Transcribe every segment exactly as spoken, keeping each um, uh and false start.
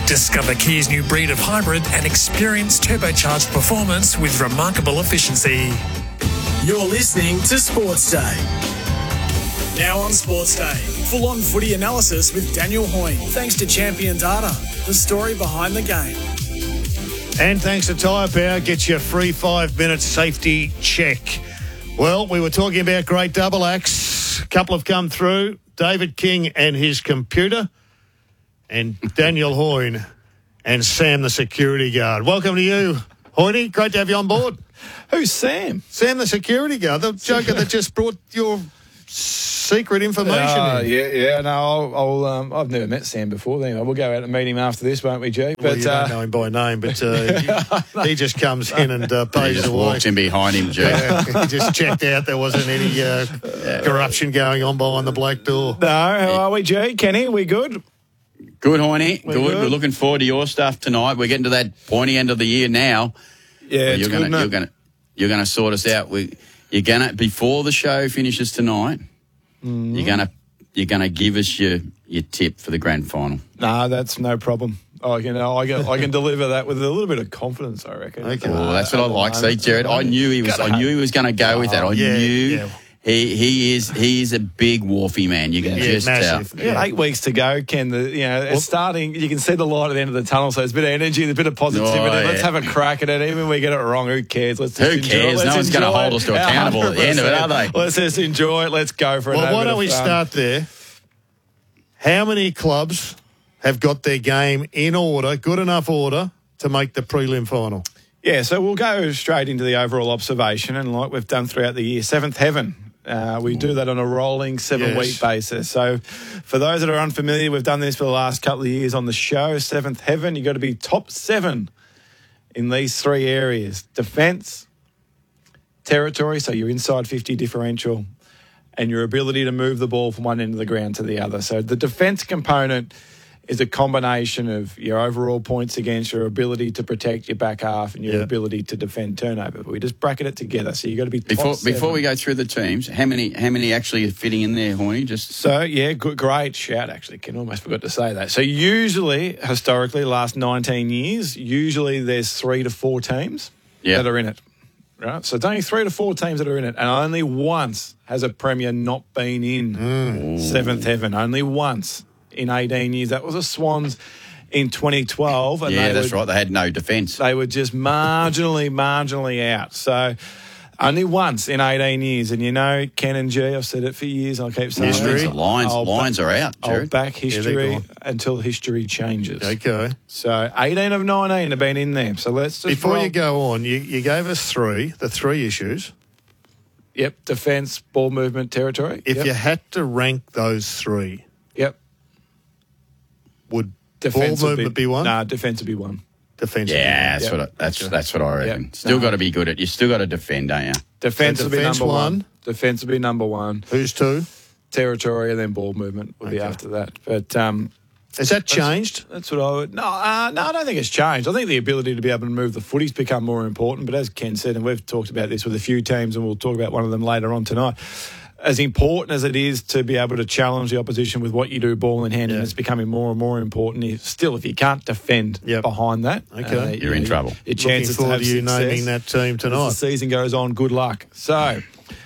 Discover Kia's new breed of hybrid and experience turbocharged performance with remarkable efficiency. You're listening to Sports Day. Now on Sports Day, full-on footy analysis with Daniel Hoyne. Thanks to Champion Data, the story behind the game. And thanks to Tyre Power, get your free five-minute safety check. Well, we were talking about great double acts. A couple have come through. David King and his computer, and Daniel Hoyne and Sam, the security guard. Welcome to you, Hoyne. Great to have you on board. Who's Sam? Sam, the security guard, the joker that just brought your secret information uh, in. Yeah, yeah. No, I'll, I'll, um, I've never met Sam before. Anyway, we'll go out and meet him after this, won't we, G? Well, But, you uh, don't know him by name, but uh, he, he just comes in and uh, He pays just the walks way. in behind him, G. Yeah, he just checked out there wasn't any uh, corruption going on behind the black door. no, how are we, G? Kenny, we good? Good, Horny. Good. good. We're looking forward to your stuff tonight. We're getting to that pointy end of the year now. Yeah, Where it's you're good, gonna, isn't you're it? gonna, you're gonna sort us out. We, you're gonna before the show finishes tonight. Mm-hmm. You're gonna, you're gonna give us your your tip for the grand final. No, that's no problem. I can, I can, I can deliver that with a little bit of confidence, I reckon. Okay. Oh, that's what I like. See, Jared, I knew he was. I knew he was going to go with that. I yeah, knew yeah. he he is he is a big wharfy man. You can Yeah, just massive. tell. Yeah, eight weeks to go, Ken. The, you know, it's starting. You can see the light at the end of the tunnel. So there's a bit of energy, there's a bit of positivity. Oh, yeah. Let's have a crack at it. Even if we get it wrong, who cares? Let's Who just enjoy cares? it. Let's No one's gonna enjoy hold it. us to accountable at the end of it, are they? Let's just enjoy it. Let's go for it. Well, Have a why bit don't of we fun. start there? How many clubs have got their game in order, good enough order, to make the prelim final? Yeah, so we'll go straight into the overall observation, and like we've done throughout the year, seventh heaven. Uh, we do that on a rolling seven-week Yes. basis. So for those that are unfamiliar, we've done this for the last couple of years on the show. Seventh heaven, you've got to be top seven in these three areas. Defence, territory, so your inside fifty differential, and your ability to move the ball from one end of the ground to the other. So the defence component is a combination of your overall points against, your ability to protect your back half, and your Yeah. ability to defend turnover. But we just bracket it together. So you've got to be top Before seven. before we go through the teams, how many how many actually are fitting in there, Horny? Just So, yeah, good, great shout, actually. Ken almost forgot to say that. So usually, historically, last nineteen years, usually there's three to four teams Yeah. that are in it. Right? So it's only three to four teams that are in it. And only once has a Premier not been in seventh heaven. Only once in eighteen years. That was the Swans in twenty twelve. And yeah, they that's were, right. They had no defence. They were just marginally, marginally out. So only once in eighteen years. And you know, Ken and G, I've said it for years. I'll keep saying History. it. Lines I'll lines back- are out, I'll Jared. back they're history gone. until history changes. Okay. So eighteen of nineteen have been in there. So let's just Before roll. you go on, you, you gave us three, the three issues. Yep, defence, ball movement, territory. If yep. you had to rank those three, Yep. would Defence ball would movement be, one? Nah, defence would be one. Defence. Yeah, that's Yep. what I, that's that's what I reckon. Yep. Still No. got to be good at. You still got to defend, don't you? Defence So would be defence number one. one. Defence would be number one. Who's two? Territory and then ball movement would be Okay. after that. But um, Has that changed? that's what I would. No, uh, no, I don't think it's changed. I think the ability to be able to move the footy's become more important. But as Ken said, and we've talked about this with a few teams, and we'll talk about one of them later on tonight. As important as it is to be able to challenge the opposition with what you do ball in hand, Yeah. and it's becoming more and more important. If, still, if you can't defend Yep. behind that, Okay. You're in trouble. Your Looking chances to forward have to you success naming that team as tonight. the season goes on, good luck. So,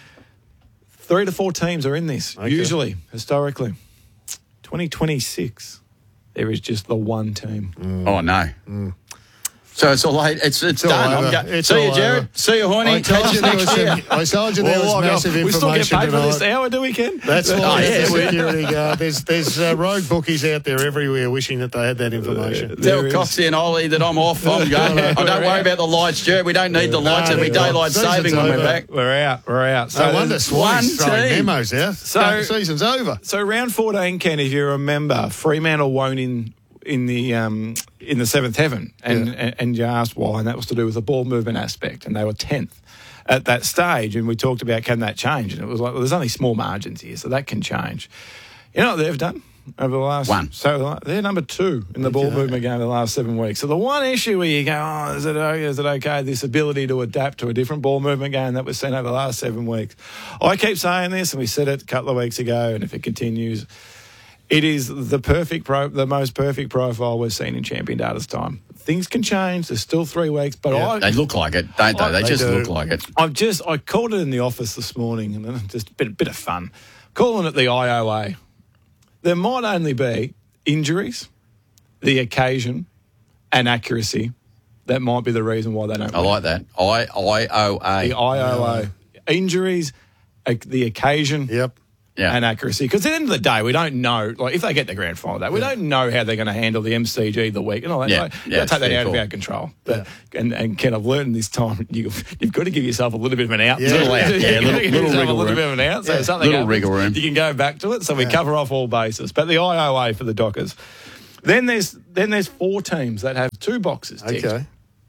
three to four teams are in this, Okay. usually, historically. twenty twenty-six, there is just the one team. Oh no. So it's all late. It's it's, all done. I'm over. go- It's See you, all Jared. over. See you, Horny. I told Catch you there was next year. some, I told you there was Well, massive we still get information paid for this tonight. hour, do we, Ken? That's why Oh, there's yeah, the we- security guard. There's there's uh, rogue bookies out there everywhere wishing that they had that information. Tell There is. Coxie and Ollie that I'm off. I'm going. I don't worry about the lights, Jared. We don't need the lights. No, It'll be they're daylight gone. saving when Season's we're over. back. We're out. We're out. No wonder there's Swan's one throwing team. memos out. So- So season's over. So round fourteen, Ken, if you remember, Fremantle won't in in the um, in the seventh heaven, and, Yeah. and and you asked why, and that was to do with the ball movement aspect, and they were tenth at that stage, and we talked about can that change, and it was like well, there's only small margins here, so that can change. You know what they've done over the last One. So they're number two in the ball Okay. movement game in the last seven weeks. So the one issue where you go, oh, is it okay? Is it okay? This ability to adapt to a different ball movement game that we've seen over the last seven weeks. I keep saying this, and we said it a couple of weeks ago, and if it continues. It is the perfect, pro, the most perfect profile we've seen in Champion Data's time. Things can change. There's still three weeks, but Yeah. I, They look like it, don't they? I- They, They just do. look like it. I've just I called it in the office this morning, and then just a bit, bit of fun, calling it the I O A. There might only be injuries, the occasion, and accuracy. That might be the reason why they don't. I win. like that. I I O A. The I O A. Injuries, uh, the occasion, Yep. Yeah. and accuracy. Because at the end of the day, we don't know, like, if they get the grand final, that we don't know how they're going to handle the M C G the week and all that. Yeah. Like, you Yeah, got it's to take that fair out of call. our control. But, and, and Ken, I've learned this time, you, you've got to give yourself a little bit of an out. Yeah. Little out, yeah, You've got to little- give little yourself wriggle a little room. bit of an out. So Yeah. if something Little happens, wriggle room. you can go back to it. So we cover off all bases. But the I O A for the Dockers. Then there's then there's four teams that have two boxes ticked. Okay.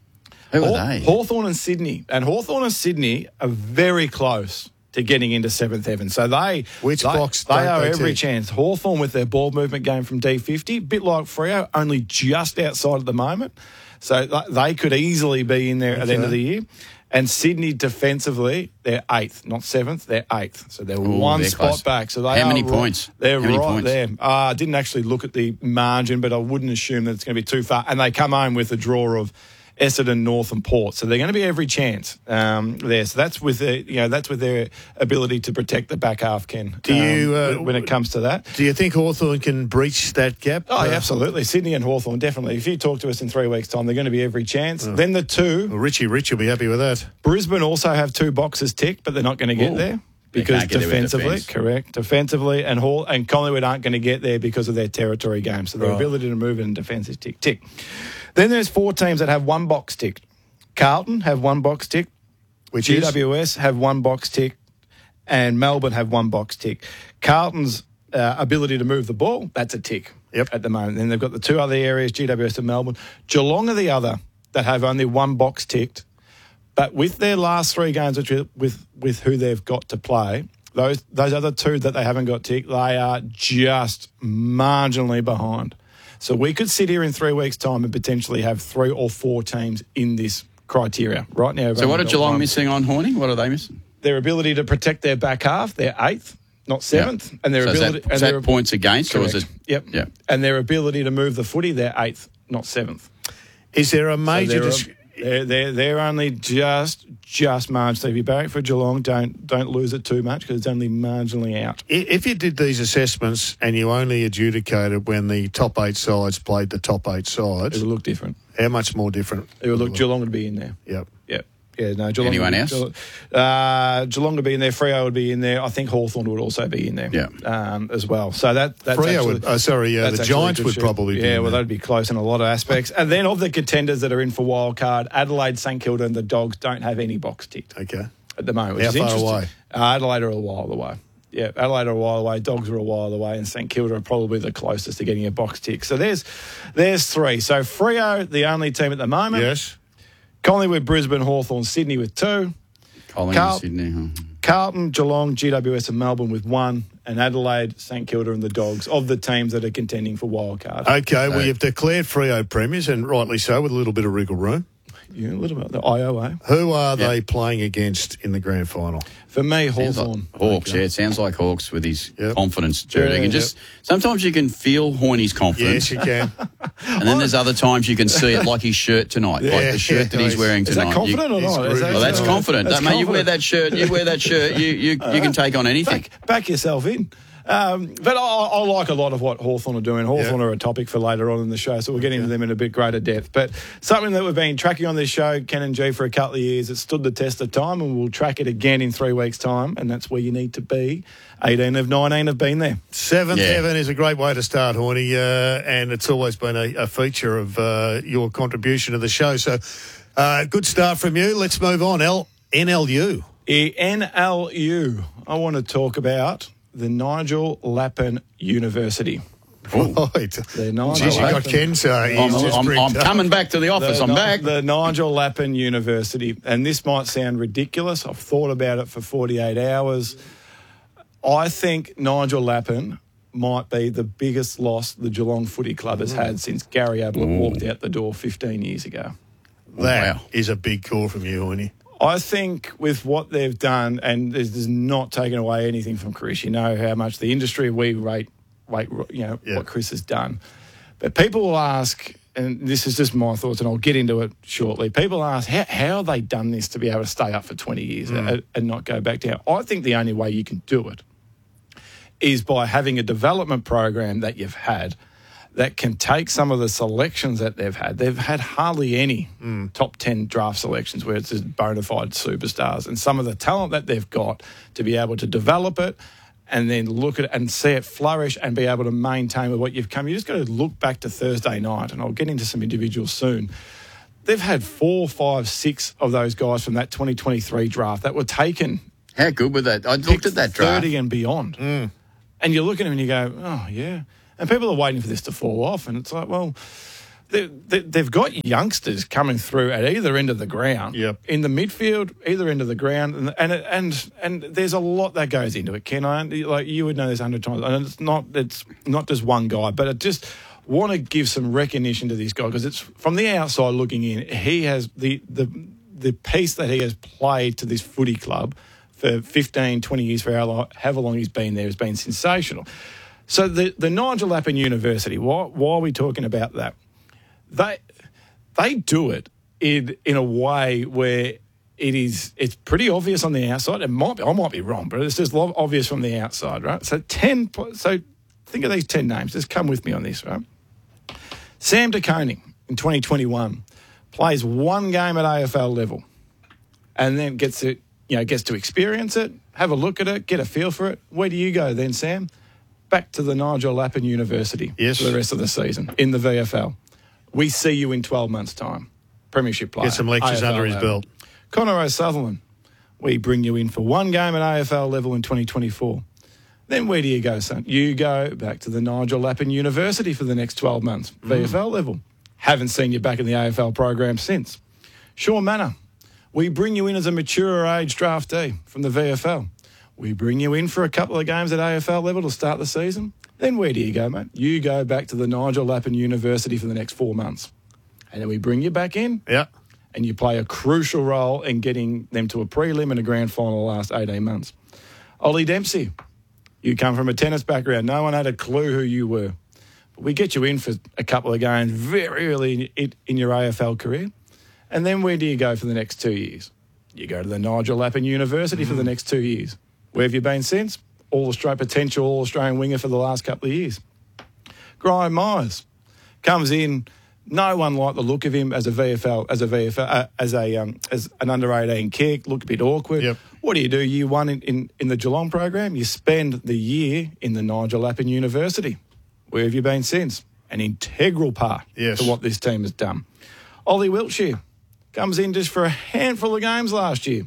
Who Haw- are they? Hawthorn and Sydney. And Hawthorn and Sydney are very close to getting into seventh heaven. So they... Which they, box They don't are they every tick? chance. Hawthorn with their ball movement game from D fifty, bit like Freo, only just outside at the moment. So th- they could easily be in there at the end of Okay. the year. And Sydney defensively, they're eighth, not seventh, they're eighth. So they're Ooh, one they're spot close. back. So they How are many right- points? They're How many right points? there. Uh, I didn't actually look at the margin, but I wouldn't assume that it's going to be too far. And they come home with a draw of Essendon, North, and Port, so they're going to be every chance um, there. So that's with their, you know, that's with their ability to protect the back half, Ken. Do you, um, uh, when it comes to that? Do you think Hawthorn can breach that gap? Oh, Uh, yeah, absolutely. Sydney and Hawthorn, definitely. If you talk to us in three weeks' time, they're going to be every chance. Then the two, Well, Richie Rich will be happy with that. Brisbane also have two boxes ticked, but they're not going to get Ooh. there. They Because can't get there with defensively, defence. correct, defensively, and Hall and Collingwood aren't going to get there because of their territory game. So their Right. ability to move in defence is tick tick. Then there's four teams that have one box ticked. Carlton have one box tick, Which is? G W S have one box tick, and Melbourne have one box tick. Carlton's uh, ability to move the ball, that's a tick Yep. at the moment. Then they've got the two other areas, G W S and Melbourne. Geelong are the other that have only one box ticked. But with their last three games, which are with with who they've got to play, those those other two that they haven't got ticked, they are just marginally behind. So we could sit here in three weeks' time and potentially have three or four teams in this criteria right now. So what are Geelong missing on Horny? What are they missing? Their ability to protect their back half, they're eighth, not seventh, Yeah. and their So is ability that, and is their, that points against, or is correct. it? Yep. Yeah. And their ability to move the footy, they're eighth, not seventh. Is there a So major... they're, dis- they're, they're, they're only just just marginally. So if you're barring for Geelong, don't don't lose it too much because it's only marginally out. I- If you did these assessments and you only adjudicated when the top eight sides played the top eight It sides, would look different. how much more different? It would look Geelong would be in there. Yep. Yep. Yeah, no, Geelong. Anyone would, else? Geelong, uh, Geelong would be in there. Freo would be in there. I think Hawthorn would also be in there. Yeah. um, as well. So that that's Freo actually, would, oh, sorry, uh, that's the actually a Giants good would shoot. probably be Yeah, in well, there. that'd be close in a lot of aspects. And then of the contenders that are in for wild card, Adelaide, St Kilda, and the Dogs don't have any box ticked Okay. at the moment. Which How is far interesting. away? Uh, Adelaide are a while away. Yeah, Adelaide are a while away. Dogs are a while away, and St Kilda are probably the closest to getting a box tick. So there's there's three. So Freo, the only team at the moment. Yes. Collingwood, Brisbane, Hawthorn, Sydney with two. Collingwood, Carl- Sydney. Huh? Carlton, Geelong, G W S and Melbourne with one. And Adelaide, St Kilda and the Dogs of the teams that are contending for wild card. Okay, well, So- you've declared Freo premiers, and rightly so, with a little bit of wriggle room. Yeah, a little bit. The I O A. Who are Yeah. they playing against in the grand final? For me, Sounds like Hawthorn. Hawks, yeah. It sounds like Hawks with his Yep. confidence, Jared. Yeah, You can just sometimes you can feel Horny's confidence, Yes, you can. and then there's other times you can see it, like his shirt tonight, like Yeah, the shirt yeah, that he's nice. wearing Is tonight. that confident You- or not? Is that- well, that's Uh, confident. That's Don't mate, you wear confident. that shirt. You wear that shirt. You you you can take on anything. Back, back yourself in. Um, but I, I like a lot of what Hawthorn are doing. Hawthorn Yeah. are a topic for later on in the show, so we'll get into them in a bit greater depth. But something that we've been tracking on this show, Ken and G, for a couple of years, it stood the test of time, and we'll track it again in three weeks' time, and that's where you need to be. eighteen of nineteen have been there. Seventh Yeah. heaven is a great way to start, Horny, uh, and it's always been a, a feature of uh, your contribution to the show. So, uh, good start from you. Let's move on. L- N L U. E N L U, I want to talk about the Nigel Lappin University. Right. The Nigel Geez, you got Lappin- Ken, so I'm, he's just I'm, bricked I'm up. coming back to the office. The I'm Ni- back. The Nigel Lappin University. And this might sound ridiculous. I've thought about it for forty-eight hours. I think Nigel Lappin might be the biggest loss the Geelong Footy Club has had since Gary Ablett walked out the door fifteen years ago. That Wow. is a big call from you, Horny. I think with what they've done, and this is not taking away anything from Chris, you know how much the industry we rate weight, you know, Yeah. what Chris has done. But people will ask, and this is just my thoughts, and I'll get into it shortly. People ask, how, how have they done this to be able to stay up for twenty years Mm. and, and not go back down? I think the only way you can do it is by having a development program that you've had that can take some of the selections that they've had. They've had hardly any Mm. top ten draft selections where it's just bona fide superstars, and some of the talent that they've got to be able to develop it and then look at it and see it flourish and be able to maintain with what you've come. You just got to look back to Thursday night, and I'll get into some individuals soon. They've had four, five, six of those guys from that twenty twenty-three draft that were taken How good was that? I looked at that draft. thirty and beyond. And you look at them and you go, oh, yeah. And people are waiting for this to fall off. And it's like, well, they, they, they've got youngsters coming through at either end of the ground. Yep. In the midfield, either end of the ground. And and and, and there's a lot that goes into it, Ken. I, like, you would know this a hundred times. And it's not, it's not just one guy, but I just want to give some recognition to this guy because it's from the outside looking in, he has the, the, the piece that he has played to this footy club for fifteen, twenty years, for however long he's been there, has been sensational. So the, the Nigel Lappin University, why, why are we talking about that? They they do it in in a way where it is it's pretty obvious on the outside. It might be, I might be wrong, but it's just lo- obvious from the outside, right? So ten. So think of these ten names. Just come with me on this, right? Sam De Koning in twenty twenty-one plays one game at A F L level, and then gets it. You know, gets to experience it, have a look at it, get a feel for it. Where do you go then, Sam? Back to the Nigel Lappin University Yes. for the rest of the season in the V F L. We see you in twelve months' time. Premiership player. Get some lectures A F L under his level. belt. Connor O'Sutherland, we bring you in for one game at A F L level in twenty twenty-four. Then where do you go, son? You go back to the Nigel Lappin University for the next twelve months, Mm. V F L level. Haven't seen you back in the A F L program since. Sean Manor, we bring you in as a mature age draftee from the V F L. We bring you in for a couple of games at A F L level to start the season. Then where do you go, mate? You go back to the Nigel Lappin University for the next four months. And then we bring you back in Yeah. and you play a crucial role in getting them to a prelim and a grand final the last eighteen months. Ollie Dempsey, you come from a tennis background. No one had a clue who you were. But we get you in for a couple of games very early in, in your A F L career. And then where do you go for the next two years? You go to the Nigel Lappin University for the next two years. Where have you been since? All-Australian potential All-Australian winger for the last couple of years. Graham Myers comes in. No one liked the look of him as a V F L, as a V F L, uh, as a um, as an under eighteen kick. Looked a bit awkward. Yep. What do you do? Year one in, in, in the Geelong program, you spend the year in the Nigel Lappin University. Where have you been since? An integral part Yes. to what this team has done. Ollie Wiltshire comes in just for a handful of games last year.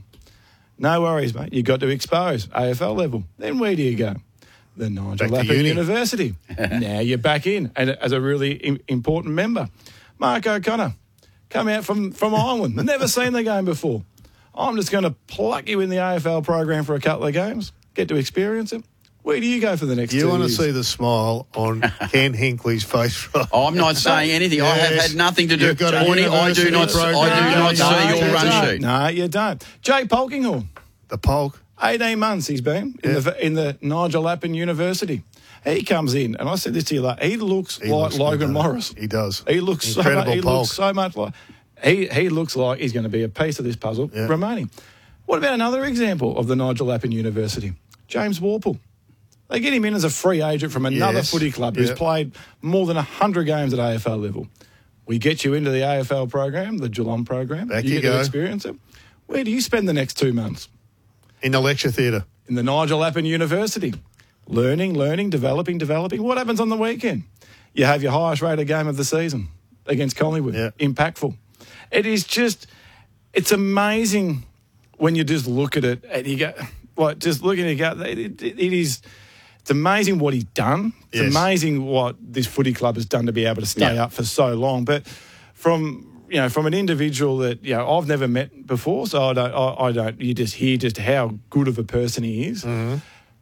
No worries, mate. You got to expose A F L level. Then where do you go? The Nigel Back to Lappin uni. University. Now you're back in and as a really im- important member. Mark O'Connor, come out from, from Ireland. Never seen the game before. I'm just going to pluck you in the A F L program for a couple of games, get to experience it. Where do you go for the next You two want to years? see the smile on Ken Hinkley's face, right? Oh, I'm not saying anything. I have Yes. had nothing to do You've with got a Tony. I do university not. program. I do No, not you see don't. your You run don't. sheet. No, you don't. Jay Polkinghorn. The Polk. eighteen months he's been in Yeah. the in the Nigel Lappin University. He comes in, and I said this to you, like, he looks He like looks Logan good, doesn't he? Morris. He does. He looks so Incredible much, he Polk. looks so much like he he looks like he's going to be a piece of this puzzle Yeah. remaining. What about another example of the Nigel Lappin University? James Warple. They get him in as a free agent from another Yes. footy club who's Yep. played more than one hundred games at A F L level. We get you into the A F L program, the Geelong program. Back you you get to go. experience it. Where do you spend the next two months? In the lecture theatre. In the Nigel Lappin University. Learning, learning, developing, developing. What happens on the weekend? You have your highest rated game of the season against Collingwood. Yeah. Impactful. It is just, it's amazing when you just look at it and you go, like, just looking at it, it, it, it is, it's amazing what he's done. It's Yes. amazing what this footy club has done to be able to stay Yeah. up for so long. But from, you know, from an individual that, you know, I've never met before, so I don't, I, I don't, you just hear just how good of a person he is. Mm-hmm.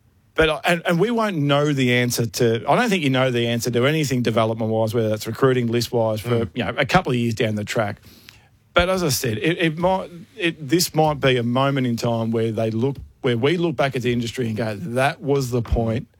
But and, and we won't know the answer to. I don't think you know the answer to anything development wise, whether that's recruiting list wise for you know a couple of years down the track. But as I said, it, it might. It, this might be a moment in time where they look, where we look back at the industry and go, that was the point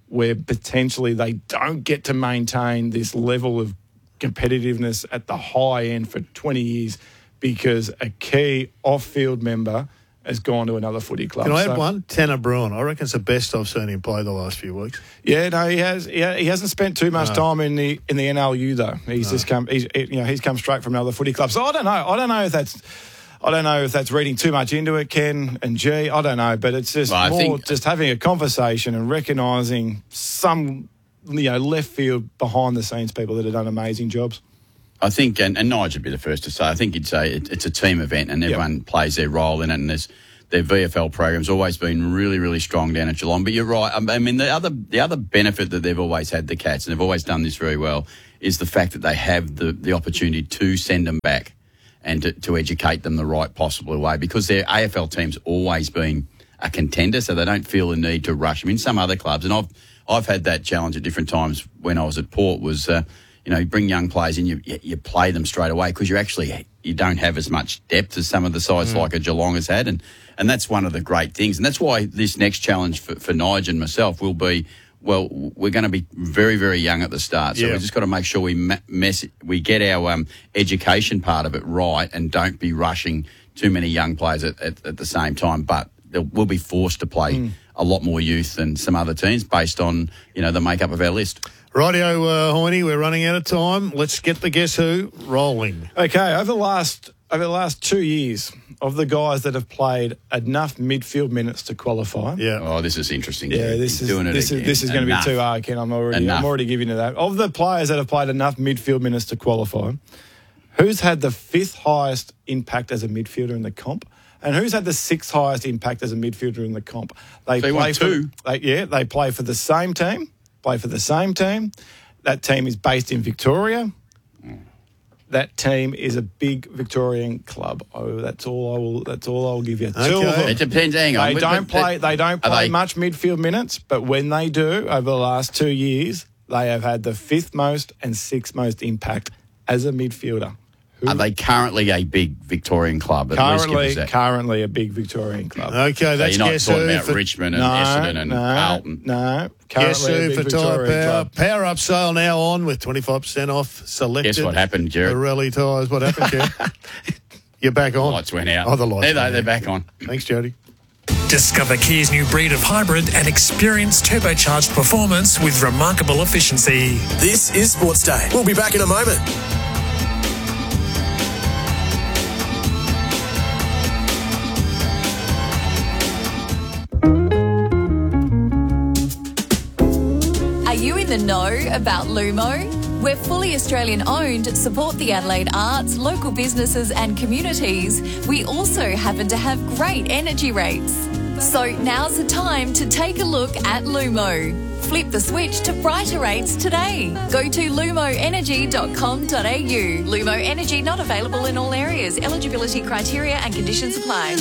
where potentially they don't get to maintain this level of competitiveness at the high end for twenty years because a key off-field member has gone to another footy club. Can I so, add one? Tanner Bruin. I reckon it's the best I've seen him play the last few weeks. Yeah, no, he has. Yeah, he hasn't spent too much No. time in the in the N L U though. He's No. just come. He's you know he's come straight from another footy club. So I don't know. I don't know if that's. I don't know if that's reading too much into it, Ken and G. I don't know, but it's just Well, I more think- just having a conversation and recognising some you know left field behind the scenes people that have done amazing jobs. I think, and, and Nigel would be the first to say, I think it's a, it, it's a team event and everyone yep. plays their role in it, and there's their V F L program's always been really, really strong down at Geelong. But you're right. I mean, the other the other benefit that they've always had, the Cats, and they've always done this very well, is the fact that they have the, the opportunity to send them back and to, to educate them the right possible way, because their A F L team's always been a contender, so they don't feel the need to rush them. In some other clubs, and I've I've had that challenge at different times when I was at Port, was uh, you know, you bring young players in, you you play them straight away because you actually you don't have as much depth as some of the sides mm. like a Geelong has had, and and that's one of the great things, and that's why this next challenge for, for Nigel and myself will be, well, we're going to be very, very young at the start, so yeah. we've just got to make sure we ma- mess, we get our um, education part of it right and don't be rushing too many young players at, at, at the same time. But we'll be forced to play mm. a lot more youth than some other teams based on, you know, the makeup of our list. Rightio, uh, Hoynie, we're running out of time. Let's get the Guess Who rolling. Okay, over the last over the last two years, of the guys that have played enough midfield minutes to qualify. Yeah. Oh, this is interesting. Yeah, this is doing it this again. is this is going to be too hard, Ken. I'm already Enough. I'm already giving you that. Of the players that have played enough midfield minutes to qualify, who's had the fifth highest impact as a midfielder in the comp? And who's had the sixth highest impact as a midfielder in the comp? They So you play want for two? They, yeah, they play for the same team. Play for the same team. That team is based in Victoria. That team is a big Victorian club. Oh, that's all I will. That's all I'll give you. Okay. Two of them. It depends. Hang on. They But- don't but- play. They don't are play they- much midfield minutes, but when they do, over the last two years, they have had the fifth most and sixth most impact as a midfielder. Who Are they currently a big Victorian club? At least give us currently that. currently a big Victorian club? Okay, So that's you're not Guess talking Who about for Richmond and no, Essendon and no, Carlton. no. Guess Currently a Who big for Tyre Victorian Power. club. Power Up sale now on with twenty-five percent off selected. Guess what happened, Jared? Pirelli tyres. What happened, Jared? You're back on. Lights went out. Oh, the lights There they, went they're out. back on. Thanks, Jody. Discover Kia's new breed of hybrid and experience turbocharged performance with remarkable efficiency. This is Sports Day. We'll be back in a moment. Are you in the know about Lumo? We're fully Australian owned, support the Adelaide arts, local businesses and communities. We also happen to have great energy rates. So now's the time to take a look at Lumo. Flip the switch to brighter rates today. Go to lumo energy dot com dot a u. Lumo Energy not available in all areas. Eligibility criteria and conditions apply.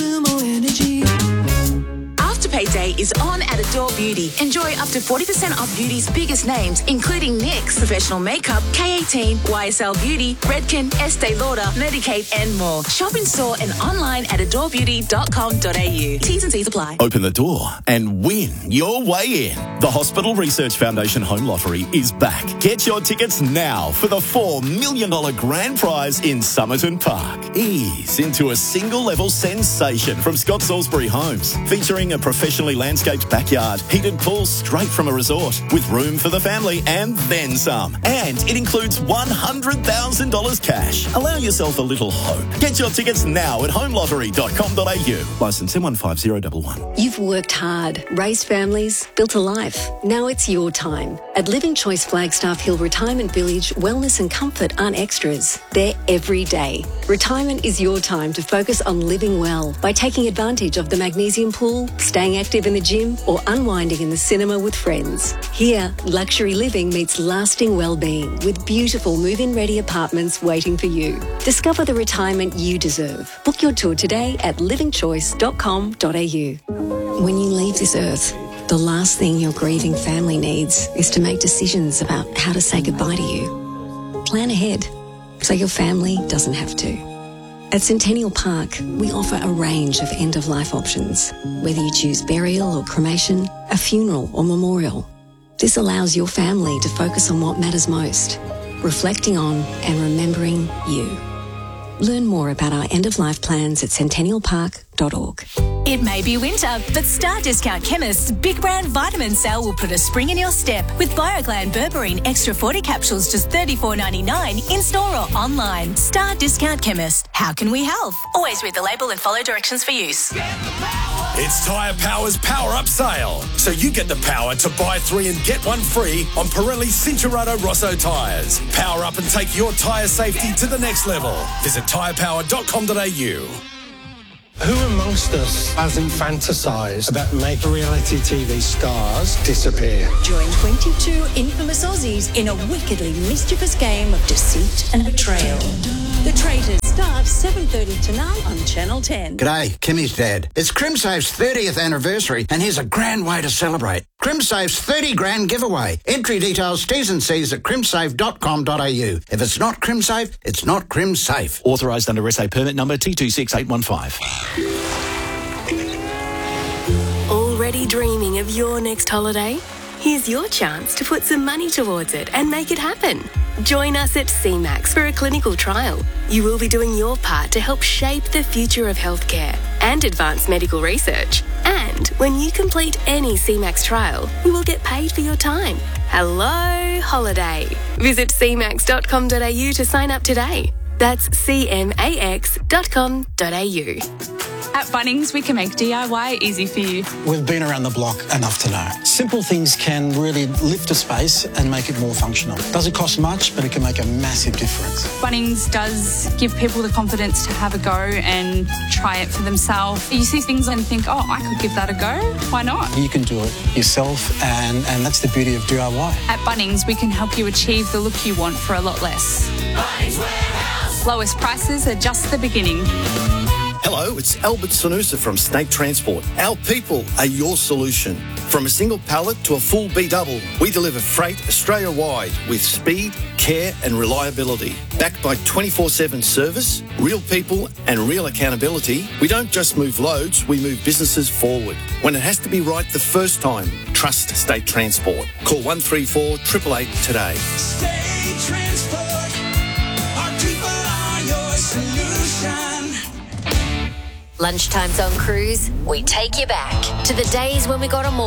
Afterpay Day is on at Adore Beauty. Enjoy up to forty percent off beauty's biggest names, including NYX, Professional Makeup, K eighteen, Y S L Beauty, Redken, Estee Lauder, Medicaid, and more. Shop in store and online at adore beauty dot com dot a u. T's and C's apply. Open the door and win your way in. The Hospital Research Foundation Home Lottery is back. Get your tickets now for the four million dollars grand prize in Somerton Park. Ease into a single-level sensation from Scott Salisbury Homes, featuring a professionally landscaped backyard, heated pool straight from a resort, with room for the family and then some. And it includes one hundred thousand dollars cash. Allow yourself a little hope. Get your tickets now at home lottery dot com dot a u. Licence M one five zero one one. You've worked hard, raised families, built a life. Now it's your time. At Living Choice Flagstaff Hill Retirement Village, wellness and comfort aren't extras. They're every day. Retirement is your time to focus on living well by taking advantage of the magnesium pool, staying active in the gym, or unwinding in the cinema with friends. Here, luxury living meets lasting well-being with beautiful move-in ready apartments waiting for you. Discover the retirement you deserve. Book your tour today at living choice dot com dot a u. When you leave this earth, the last thing your grieving family needs is to make decisions about how to say goodbye to you. Plan ahead so your family doesn't have to. At Centennial Park, we offer a range of end-of-life options, whether you choose burial or cremation, a funeral or memorial. This allows your family to focus on what matters most, reflecting on and remembering you. Learn more about our end-of-life plans at centennial park dot org. It may be winter, but Star Discount Chemist's Big Brand Vitamin Sale will put a spring in your step with BioGlan Berberine Extra forty capsules just thirty-four ninety-nine in store or online. Star Discount Chemist. How can we help? Always read the label and follow directions for use. It's Tyre Power's Power Up Sale. So you get the power to buy three and get one free on Pirelli Cinturado Rosso tyres. Power up and take your tyre safety to the next level. Visit tyre power dot com dot a u. Who amongst us hasn't fantasised about making reality T V stars disappear? Join twenty-two infamous Aussies in a wickedly mischievous game of deceit and betrayal. The Traitors starts seven thirty tonight on Channel ten. G'day, Kimmy's dad. It's CrimSafe's thirtieth anniversary, and here's a grand way to celebrate. CrimSafe's thirty grand giveaway. Entry details, T's and C's at crimsafe dot com dot a u. If it's not CrimSafe, it's not CrimSafe. Authorised under S A permit number T two six eight one five. Already dreaming of your next holiday? Here's your chance to put some money towards it and make it happen. Join us at C MAX for a clinical trial. You will be doing your part to help shape the future of healthcare and advance medical research. And when you complete any C MAX trial, you will get paid for your time. Hello, holiday. Visit c max dot com dot a u to sign up today. That's c max dot com dot a u. At Bunnings, we can make D I Y easy for you. We've been around the block enough to know. Simple things can really lift a space and make it more functional. Doesn't cost much, but it can make a massive difference. Bunnings does give people the confidence to have a go and try it for themselves. You see things and think, oh, I could give that a go. Why not? You can do it yourself, and, and that's the beauty of D I Y. At Bunnings, we can help you achieve the look you want for a lot less. Bunnings Warehouse. Lowest prices are just the beginning. Hello, it's Albert Sanusa from Snake Transport. Our people are your solution. From a single pallet to a full B-double, we deliver freight Australia-wide with speed, care and reliability. Backed by twenty-four seven service, real people and real accountability, we don't just move loads, we move businesses forward. When it has to be right the first time, trust State Transport. Call one three four, eight eight eight today. State Transport, our people are your solution. Lunchtime's on Cruise. We take you back to the days when we got them all.